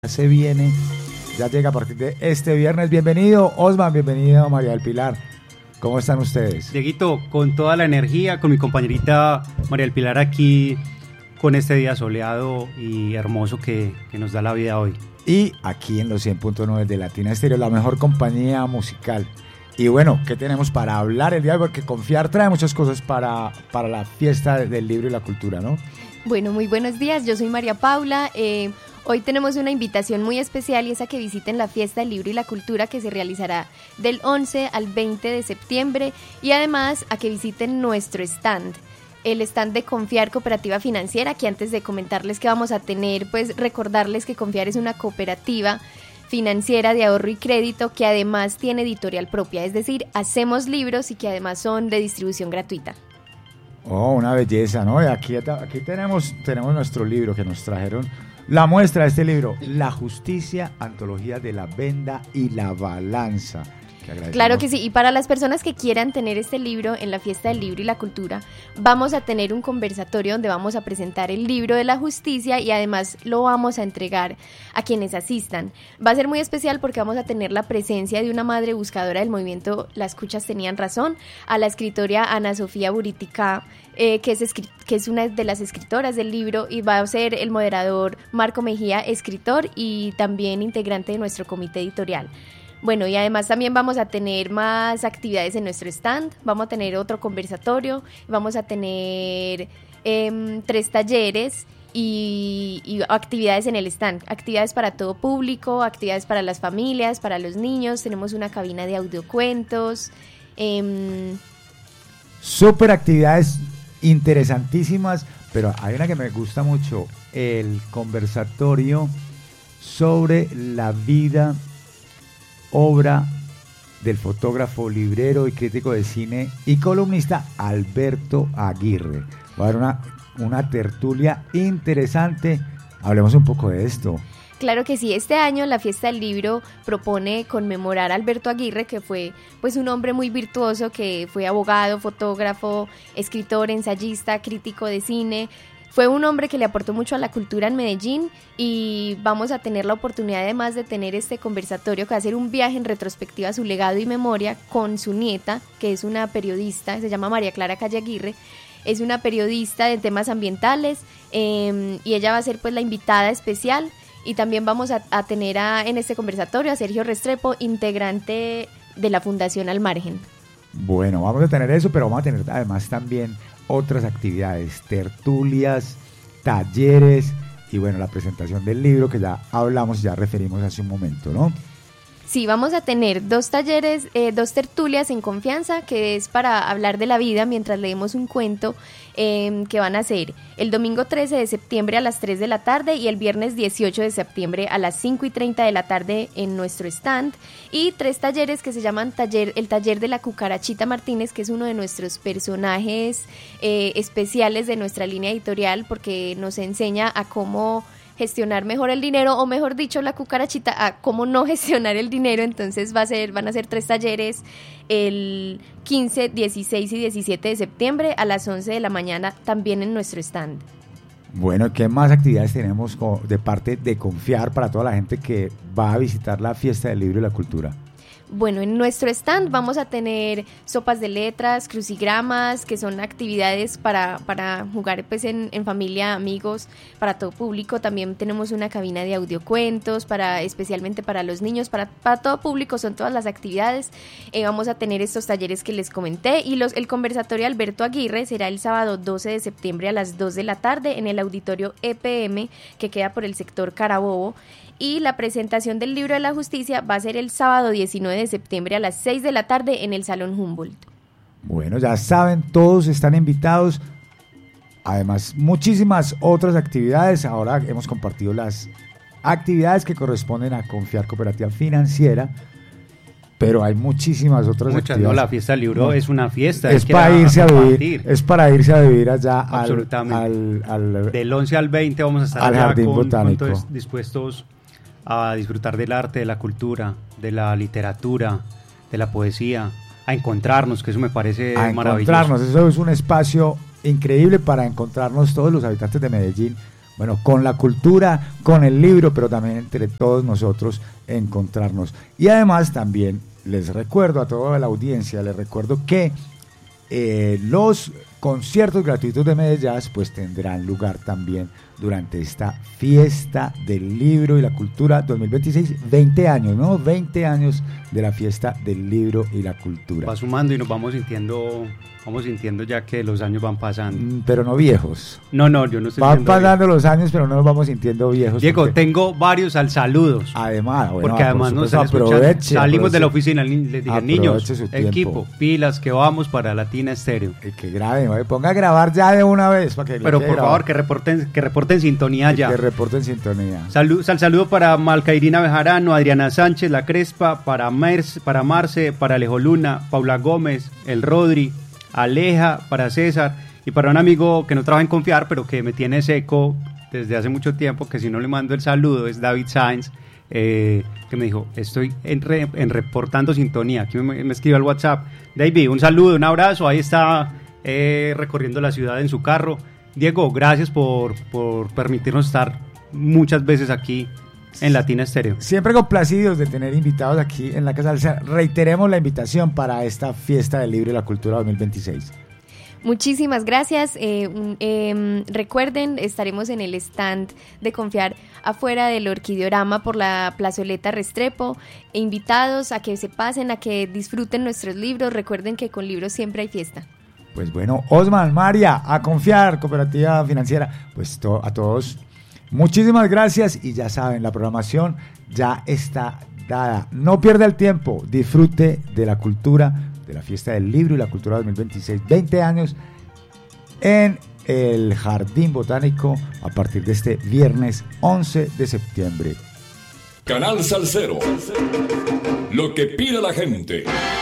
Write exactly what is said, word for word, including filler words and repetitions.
Se viene, ya llega a partir de este viernes. Bienvenido, Osman, bienvenido, María del Pilar. ¿Cómo están ustedes? Dieguito, con toda la energía, con mi compañerita María del Pilar aquí, con este día soleado y hermoso que, que nos da la vida hoy. Y aquí en los cien punto nueve de Latina Estéreo, la mejor compañía musical. Y bueno, ¿qué tenemos para hablar el día de hoy? Porque Confiar trae muchas cosas para, para la fiesta del libro y la cultura, ¿no? Bueno, muy buenos días, yo soy María Paula. Eh, hoy tenemos una invitación muy especial y es a que visiten la fiesta del libro y la cultura que se realizará del once al veinte de septiembre y además a que visiten nuestro stand, el stand de Confiar Cooperativa Financiera, que antes de comentarles que vamos a tener, pues recordarles que Confiar es una cooperativa financiera de ahorro y crédito que además tiene editorial propia, es decir, hacemos libros y que además son de distribución gratuita. Oh, una belleza, ¿no? Aquí, aquí tenemos, tenemos nuestro libro que nos trajeron. La muestra de este libro, La Justicia, Antología de la Venda y la Balanza. Claro que sí, y para las personas que quieran tener este libro en la fiesta del libro y la cultura, vamos a tener un conversatorio donde vamos a presentar el libro de la justicia y además lo vamos a entregar a quienes asistan. Va a ser muy especial porque vamos a tener la presencia de una madre buscadora del movimiento Las Cuchas Tenían Razón, a la escritora Ana Sofía Buritica, eh, que, es escri- que es una de las escritoras del libro, y va a ser el moderador Marco Mejía, escritor y también integrante de nuestro comité editorial. Bueno, y además también vamos a tener más actividades en nuestro stand, vamos a tener otro conversatorio, vamos a tener eh, tres talleres y, y actividades en el stand, actividades para todo público, actividades para las familias, para los niños, tenemos una cabina de audiocuentos. Eh, Súper actividades interesantísimas, pero hay una que me gusta mucho, el conversatorio sobre la vida, obra del fotógrafo, librero y crítico de cine y columnista Alberto Aguirre. Va a haber una, una tertulia interesante. Hablemos un poco de esto. Claro que sí, este año la Fiesta del Libro propone conmemorar a Alberto Aguirre, que fue pues un hombre muy virtuoso, que fue abogado, fotógrafo, escritor, ensayista, crítico de cine. Fue un hombre que le aportó mucho a la cultura en Medellín y vamos a tener la oportunidad además de tener este conversatorio que va a ser un viaje en retrospectiva a su legado y memoria con su nieta, que es una periodista, se llama María Clara Calle Aguirre, es una periodista de temas ambientales eh, y ella va a ser pues la invitada especial y también vamos a, a tener a, en este conversatorio a Sergio Restrepo, integrante de la Fundación Al Margen. Bueno, vamos a tener eso, pero vamos a tener además también otras actividades, tertulias, talleres y bueno, la presentación del libro que ya hablamos, ya referimos hace un momento, ¿no? Sí, vamos a tener dos talleres, eh, dos tertulias en confianza, que es para hablar de la vida mientras leemos un cuento, eh, que van a ser el domingo trece de septiembre a las tres de la tarde y el viernes dieciocho de septiembre a las cinco y treinta de la tarde en nuestro stand, y tres talleres que se llaman taller, el taller de la Cucarachita Martínez, que es uno de nuestros personajes eh, especiales de nuestra línea editorial, porque nos enseña a cómo gestionar mejor el dinero, o mejor dicho, la cucarachita, a cómo no gestionar el dinero. Entonces va a ser, van a ser tres talleres el quince, dieciséis y diecisiete de septiembre a las once de la mañana también en nuestro stand. Bueno, ¿qué más actividades tenemos de parte de Confiar para toda la gente que va a visitar la Fiesta del Libro y la Cultura? Bueno, en nuestro stand vamos a tener sopas de letras, crucigramas, que son actividades para, para jugar pues en, en familia, amigos, para todo público. También tenemos una cabina de audiocuentos, para, especialmente para los niños, para, para todo público, son todas las actividades. Eh, vamos a tener estos talleres que les comenté, y los, el conversatorio Alberto Aguirre será el sábado doce de septiembre a las dos de la tarde en el auditorio E P M, que queda por el sector Carabobo. Y la presentación del libro de la justicia va a ser el sábado diecinueve de septiembre a las seis de la tarde en el Salón Humboldt. Bueno, ya saben, todos están invitados. Además, muchísimas otras actividades. Ahora hemos compartido las actividades que corresponden a Confiar Cooperativa Financiera, pero hay muchísimas otras Muchas, actividades. No, la fiesta del libro no, es una fiesta. Es para irse a vivir, es para irse a vivir allá al, al, al del once al veinte vamos a estar al allá Jardín con, Botánico, con todos dispuestos a disfrutar del arte, de la cultura, de la literatura, de la poesía, a encontrarnos, que eso me parece a maravilloso. Encontrarnos, eso es un espacio increíble para encontrarnos todos los habitantes de Medellín. bueno, con la cultura, con el libro, pero también entre todos nosotros encontrarnos. Y además también les recuerdo a toda la audiencia, les recuerdo que eh, los conciertos gratuitos de Medellín pues tendrán lugar también durante esta fiesta del libro y la cultura dos mil veintiséis, veinte años, ¿no? veinte años de la fiesta del libro y la cultura. Va sumando y nos vamos sintiendo, vamos sintiendo ya que los años van pasando. Mm, pero no viejos. No, no, yo no estoy Van pasando viejo. Los años, pero no nos vamos sintiendo viejos. Diego, porque... tengo varios al saludos. Además, bueno, porque además nos están escuchando. Aproveche, Salimos aproveche, de la oficina, les dije, niños, equipo, pilas, que vamos para Latina Estéreo. Y que graben, ¿vale? Ponga a grabar ya de una vez. Para que pero por grabar. favor, que reporten, que reporten sintonía y ya. Que reporten sintonía. Salud, sal, saludo para Malcairina Bejarano, Adriana Sánchez, La Crespa, para, Merce, para Marce, para Alejo Luna, Paula Gómez, El Rodri, Aleja, para César y para un amigo que no trabaja en Confiar, pero que me tiene seco desde hace mucho tiempo, que si no le mando el saludo, es David Sainz, eh, que me dijo, estoy en, re, en reportando sintonía, aquí me, me escribió al WhatsApp. David, un saludo, un abrazo, ahí está eh, recorriendo la ciudad en su carro. Diego, gracias por, por permitirnos estar muchas veces aquí en Latina Estéreo. Siempre complacidos de tener invitados aquí en la Casa del Ser. Reiteremos la invitación para esta fiesta del libro y la cultura dos mil veintiséis. Muchísimas gracias. Eh, eh, recuerden, estaremos en el stand de Confiar afuera del Orquideorama por la plazoleta Restrepo. E invitados a que se pasen, a que disfruten nuestros libros. Recuerden que con libros siempre hay fiesta. Pues bueno, Osman, María, a Confiar, Cooperativa Financiera, pues to- a todos, muchísimas gracias y ya saben, la programación ya está dada. No pierda el tiempo, disfrute de la cultura, de la fiesta del libro y la cultura dos mil veintiséis, veinte años en el Jardín Botánico a partir de este viernes once de septiembre. Canal Salcero, lo que pide la gente.